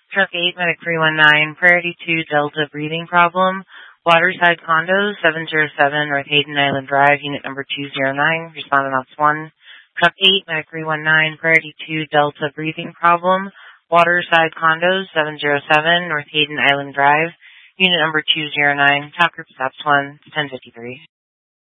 Truck 8, Medic 319, Priority 2, Delta, breathing problem. Waterside Condos, 707 North Hayden Island Drive, Unit number 209, respondent ops 1. Truck 8, Medic 319, Priority 2, Delta, breathing problem. Waterside Condos, 707 North Hayden Island Drive, Unit number 209, top group stops 1, 1053.